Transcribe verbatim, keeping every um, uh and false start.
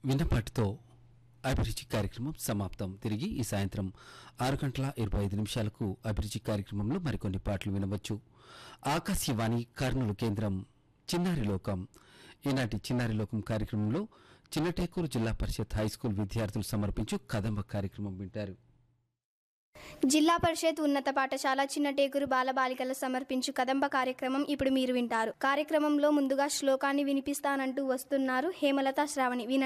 విన్నపాటితో అభిరుచి కార్యక్రమం సమాప్తం. తిరిగి ఈ సాయంత్రం ఆరు గంటల ఇరవై ఐదు నిమిషాలకు అభిరుచి కార్యక్రమంలో మరికొన్ని పాటలు వినవచ్చు. ఆకాశవాణి కర్నూలు కేంద్రం చిన్నారి లోకం. ఈనాటి చిన్నారి లోకం కార్యక్రమంలో చిన్నటేకూరు జిల్లా పరిషత్ హైస్కూల్ విద్యార్థులు సమర్పించు కదంబ కార్యక్రమం వింటారు. జిల్లా పరిషత్ ఉన్నత పాఠశాల చిన్నటేకూరు బాలబాలికల సమర్పించు కదంబ కార్యక్రమం ఇప్పుడు మీరు వింటారు. కార్యక్రమంలో ముందుగా శ్లోకాన్ని వినిపిస్తానంటూ వస్తున్నారు హేమలత శ్రావణి.